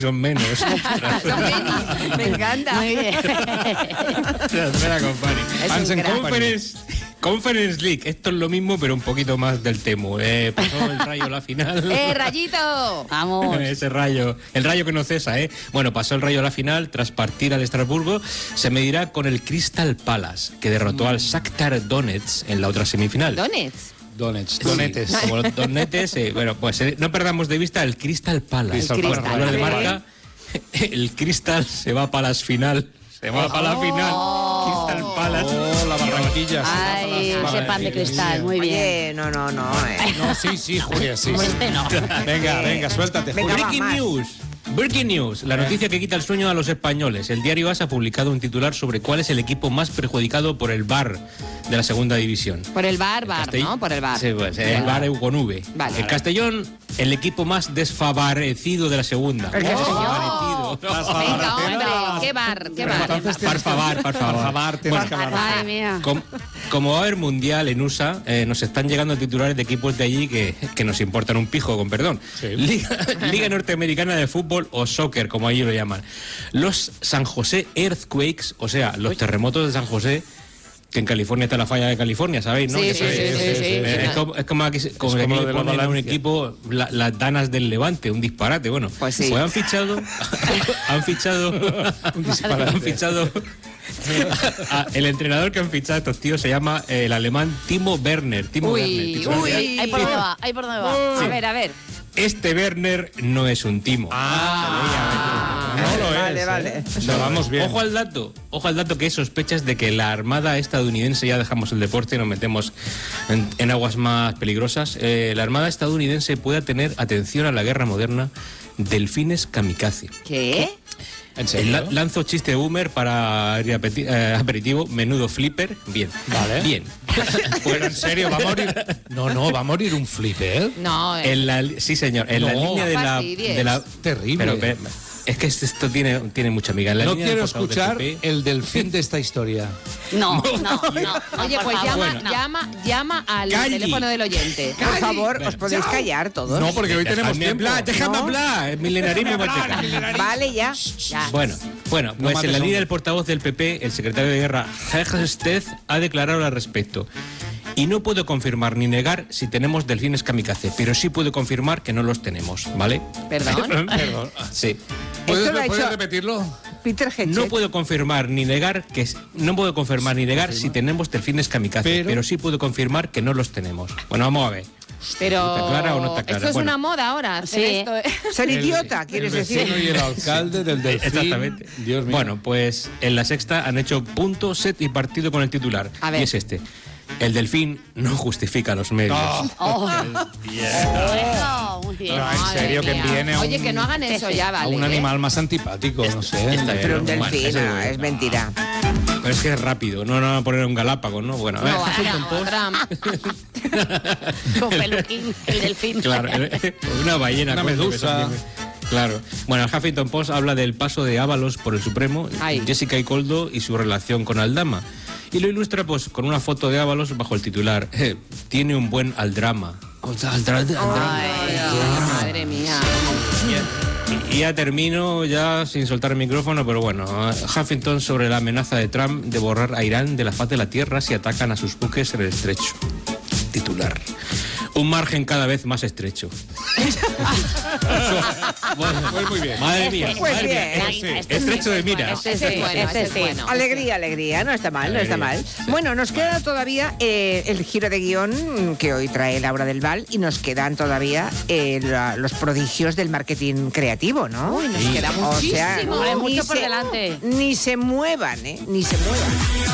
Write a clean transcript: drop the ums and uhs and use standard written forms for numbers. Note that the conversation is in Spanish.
son menos. Me encanta. Muy bien. Espera, compadre. un gran. Conference League. Esto es lo mismo, pero un poquito más del Temu. Pasó el Rayo a la final. Rayito! Vamos. Ese Rayo. El Rayo que no cesa, ¿eh? Bueno, pasó el Rayo a la final. Tras partir al Estrasburgo, se medirá con el Crystal Palace, que derrotó al Shakhtar Donetsk en la otra semifinal. ¿Donetsk? Donetes. Como los donetes, bueno, pues no perdamos de vista el Crystal Palace. El Bueno, Crystal, hablar de muy marca, el Crystal se va para las final. Se va para la final. Crystal Palace. Oh, la Barranquilla. Ay, ese pan de cristal, muy bien. Oye, no. No, sí, Julia, sí. Como este no. Venga, suéltate, Venga, Julia. va. Breaking más. news. Breaking news, la noticia que quita el sueño a los españoles. El diario AS ha publicado un titular sobre cuál es el equipo más perjudicado por el VAR de la segunda división. Por el bar, Castell- ¿no? Por el bar. Sí, pues, el VAR con V. Vale. El Castellón, el equipo más desfavorecido de la segunda. El Castellón. Venga, hombre, Entonces- qué bar. Por favor. Tienes que hablar. Madre mía. Como va a haber mundial en USA, nos están llegando titulares de equipos de allí que nos importan un pijo, con perdón. Sí. Liga Norteamericana de Fútbol o Soccer, como allí lo llaman. Los San José Earthquakes, o sea, los terremotos de San José, que en California está la falla de California, ¿sabéis? ¿no? Sí, Que sí, sabéis, sí. Es como aquí, como Es aquí como le lo de la ponen a un Valencia. equipo las danas del Levante, un disparate. Bueno, Pues sí. han fichado el entrenador que han fichado estos tíos se llama el alemán Timo Werner. Uy. Ahí por dónde va, ahí por dónde va. A ver. Este Werner no es un timo. No lo es. Vale. Lo vamos bien. Ojo al dato que hay sospechas de que la Armada estadounidense, ya dejamos el deporte y nos metemos en aguas más peligrosas, la Armada estadounidense pueda tener, atención a la guerra moderna, delfines kamikaze. ¿Qué? ¿En serio? Lanzo chiste boomer para aperitivo, menudo flipper, bien. Vale. Bien. Pero en serio, ¿va a morir? No, ¿va a morir un flipper? No, Sí, señor. En la No. línea de la Terrible. Pero es que esto tiene mucha amiga. En la No línea del quiero portavoz del escuchar PP, el delfín de esta historia. No. Oye, por pues favor. llama al Calli. teléfono del oyente. Por favor, os podéis callar todos. No, porque hoy tenemos Déjame tiempo. hablar, déjame hablar. El milenarismo manteca. Vale, ya. Bueno, pues mates en la a línea un- del portavoz del PP, el secretario de Guerra, Hegsted, ha declarado al respecto. Y no puedo confirmar ni negar si tenemos delfines kamikaze, pero sí puedo confirmar que no los tenemos, ¿vale? ¿Perdón? Perdón. Sí. Esto lo ha ¿Puedes hecho repetirlo? Peter Hedges. No puedo confirmar ni negar si tenemos delfines kamikaze, pero sí puedo confirmar que no los tenemos. Bueno, vamos a ver. Pero ¿Está clara o no está clara? esto es Bueno. una moda ahora. hacer Sí. esto. Ser idiota, quieres el vecino decir. y el alcalde del delfín. Exactamente. Dios mío. Bueno, pues en la Sexta han hecho punto, set y partido con el titular. A ver. Y es este. El delfín no justifica los medios. Oh. Bueno, muy bien. No, en Madre serio, que mía. envíen a Oye, un- que no hagan eso ya, A vale. un animal más antipático, no sé. Pero un Bueno, delfín, eso es mentira. Pero es que es rápido, no van a poner un Galápagos, ¿no? Bueno, a ver, No, Huffington Post. otra. Con peluquín, el delfín. Claro, una ballena. Una coño, que medusa. eso tiene. Claro. Bueno, el Huffington Post habla del paso de Ábalos por el Supremo, Ay. Jessica y Coldo y su relación con Aldama. Y lo ilustra pues con una foto de Ábalos bajo el titular tiene un buen aldrama. Madre mía. Y ya termino, ya sin soltar el micrófono, pero bueno, Huffington sobre la amenaza de Trump de borrar a Irán de la faz de la tierra si atacan a sus buques en el estrecho. Titular. Un margen cada vez más estrecho. Bueno, Pues muy bien. madre mía, Pues madre bien. mía. Este sí. Estrecho de miras. Ese es bueno, ese es bueno. Alegría, no está mal, no está mal. Alegría. Bueno, nos queda todavía el giro de guión que hoy trae Laura del Val y nos quedan todavía los prodigios del marketing creativo, ¿no? Uy, nos queda O sea, muchísimo. Hombre, ni mucho por se- delante. Ni se muevan, ¿eh? Ni se muevan.